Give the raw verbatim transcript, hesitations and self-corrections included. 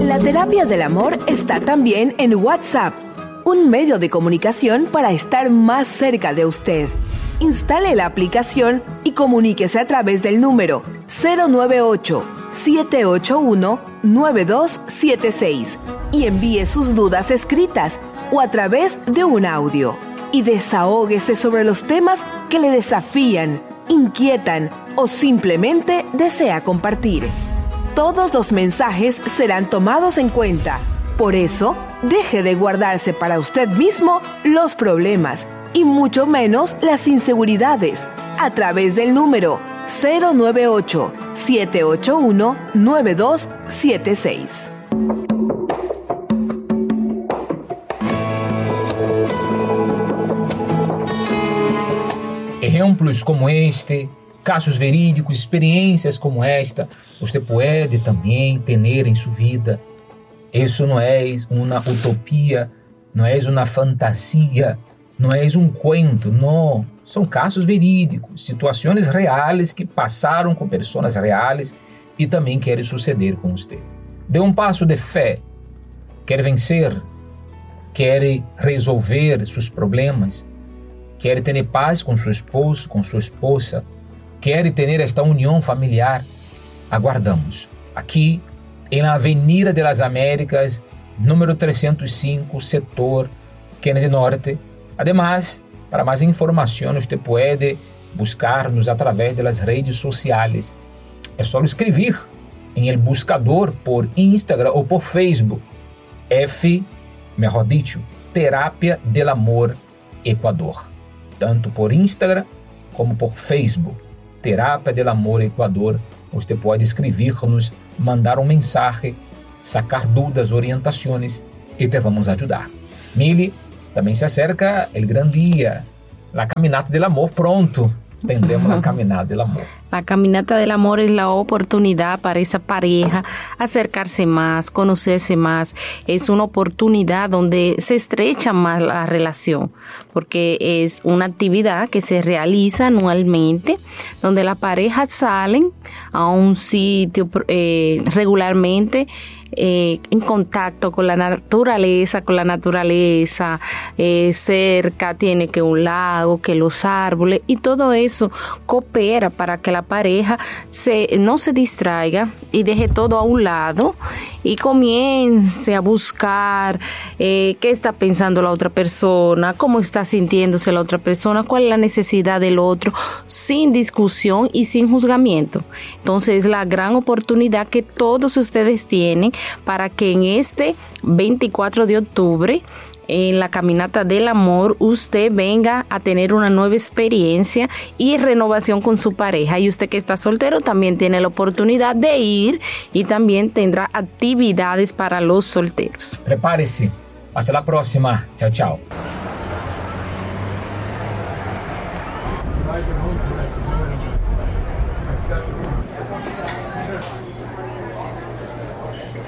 La terapia del amor está también en WhatsApp, un medio de comunicación para estar más cerca de usted. Instale la aplicación y comuníquese a través del número cero nueve ocho, siete ocho uno, nueve dos siete seis y envíe sus dudas escritas o a través de un audio. Y desahóguese sobre los temas que le desafían, inquietan o simplemente desea compartir. Todos los mensajes serán tomados en cuenta. Por eso, deje de guardarse para usted mismo los problemas y mucho menos las inseguridades a través del número cero nueve ocho, siete ocho uno, nueve dos siete seis. Ejemplos como este, casos verídicos, experiencias como esta, usted puede también tener en su vida. Eso no es una utopía, no es una fantasía, no es un cuento, no. Son casos verídicos, situaciones reales que pasaron con personas reales y también quiere suceder con usted. Dê um passo de fé, quer vencer, quer resolver seus problemas, quer ter paz com seu esposo, com sua esposa, quer ter esta união familiar. Aguardamos aqui em la Avenida de las Américas, número trezentos e cinco, setor Kennedy Norte. Además, para mais informações, você pode buscar-nos através das redes sociais. É só escrever em el buscador por Instagram ou por Facebook. F, mejor dicho, Terapia del Amor Equador. Tanto por Instagram como por Facebook. Terapia del Amor Equador. Você pode escrever-nos, mandar um mensagem, sacar dúvidas, orientações e te vamos ajudar. Mili, também se acerca o grande dia, a Caminata del Amor. Pronto, tendemos a Caminata del Amor. La Caminata del Amor es la oportunidad para esa pareja acercarse más, conocerse más. Es una oportunidad donde se estrecha más la relación, porque es una actividad que se realiza anualmente, donde las parejas salen a un sitio eh, regularmente, Eh, en contacto con la naturaleza, con la naturaleza, eh, cerca tiene que un lago, que los árboles, y todo eso coopera para que la pareja se, no se distraiga y deje todo a un lado y comience a buscar eh, qué está pensando la otra persona, cómo está sintiéndose la otra persona, cuál es la necesidad del otro, sin discusión y sin juzgamiento. Entonces es la gran oportunidad que todos ustedes tienen para que en este veinticuatro de octubre, en la Caminata del Amor, usted venga a tener una nueva experiencia y renovación con su pareja. Y usted que está soltero también tiene la oportunidad de ir y también tendrá actividades para los solteros. Prepárese. Hasta la próxima. Chao, chao.